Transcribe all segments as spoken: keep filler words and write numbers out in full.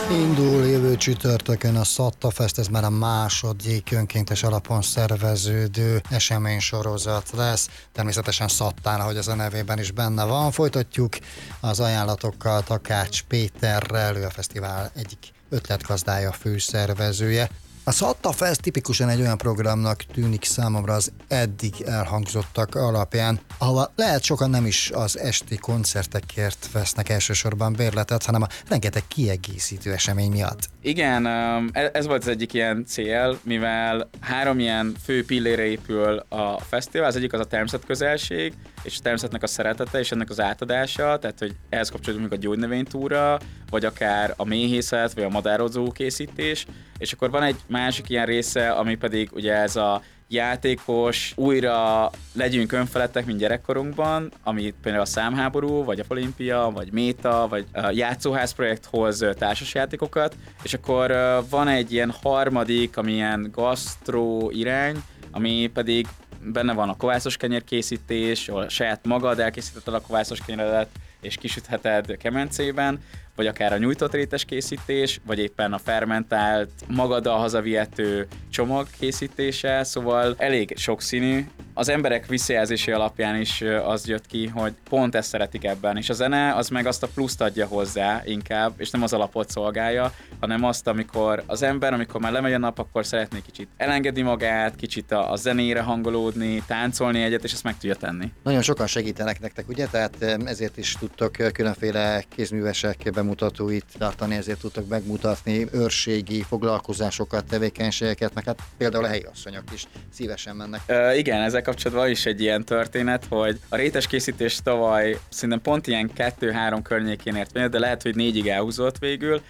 Indul jövő csütörtökön a Szatta Fest, ez már a második önkéntes alapon szerveződő eseménysorozat lesz. Természetesen Szattán, ahogy az a nevében is benne van. Folytatjuk az ajánlatokkal Takács Péterrel, ő a fesztivál egyik ötletgazdája, főszervezője. A Szatta Fest tipikusan egy olyan programnak tűnik számomra az eddig elhangzottak alapján, ahol lehet sokan nem is az esti koncertekért vesznek elsősorban bérletet, hanem a rengeteg kiegészítő esemény miatt. Igen, ez volt az egyik ilyen cél, mivel három ilyen fő pillére épül a fesztivál. Az egyik az a természetközelség, és a természetnek a szeretete, és ennek az átadása, tehát hogy ehhez kapcsolódik a gyógynövénytúra, vagy akár a méhészet, vagy a madározó készítés, és akkor van egy másik ilyen része, ami pedig ugye ez a játékos, újra legyünk önfeledtek, mint gyerekkorunkban, ami például a számháború, vagy a olimpia, vagy méta, vagy a játszóház projekt hoz társasjátékokat, és akkor van egy ilyen harmadik, ami ilyen gasztró irány, ami pedig benne van a kovászos kenyérkészítés, ahol saját magad elkészítetted a kovászos kenyeredet, és kisütheted kemencében, vagy akár a nyújtott rétes készítés, vagy éppen a fermentált, magaddal hazavihető csomag készítése, szóval elég sokszínű. Az emberek visszajelzési alapján is az jött ki, hogy pont ezt szeretik ebben, és a zene az meg azt a pluszt adja hozzá inkább, és nem az alapot szolgálja, hanem azt, amikor az ember, amikor már lemegy a nap, akkor szeretné kicsit elengedni magát, kicsit a, a zenére hangolódni, táncolni egyet, és ezt meg tudja tenni. Nagyon sokan segítenek nektek, ugye? Tehát ezért is tudtok különféle kézművesek bemutatóit tartani, ezért tudtok megmutatni őrségi foglalkozásokat, tevékenységeket, meg hát például a helyi asszonyok is szívesen mennek. Ö, igen, ezzel kapcsolatban is egy ilyen történet, hogy a rétes készítés tavaly szerintem pont ilyen kettő-három környékén ért véget, de lehet, hogy négyig elhúzott végül,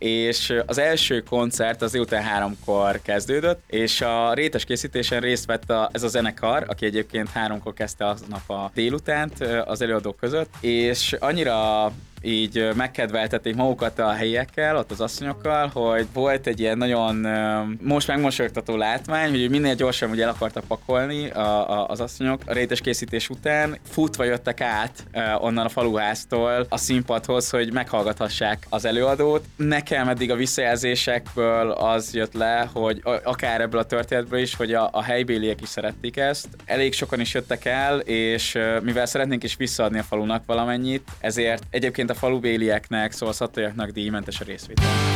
és az első koncert az délután háromkor kezdődött, és a rétes készítésen részt vett a, ez a zenekar, aki egyébként háromkor kezdte aznap a délutánt az előadók között, és annyira így megkedveltették magukat a helyiekkel, ott az asszonyokkal, hogy volt egy ilyen nagyon most megmosolyogtató látvány, hogy minél gyorsabban ugye el akartak pakolni a, a, az asszonyok a rétes készítés után, futva jöttek át onnan a faluháztól a színpadhoz, hogy meghallgathassák az előadót. Nekem eddig a visszajelzésekből az jött le, hogy akár ebből a történetből is, hogy a, a helybéliek is szerették ezt. Elég sokan is jöttek el, és mivel szeretnénk is visszaadni a falunak valamennyit, ezért egyébként a falubélieknek, szóval szattaiaknak díjmentes a részvétel.